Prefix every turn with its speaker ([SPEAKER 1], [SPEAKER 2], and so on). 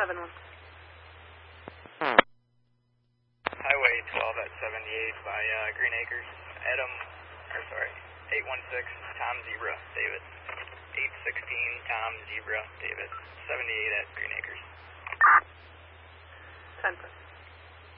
[SPEAKER 1] 7-1.
[SPEAKER 2] Highway 12 at 78 by Green Acres. 816 Tom Zebra, David. 816 Tom Zebra, David. 78 at Green Acres.
[SPEAKER 1] 10-4.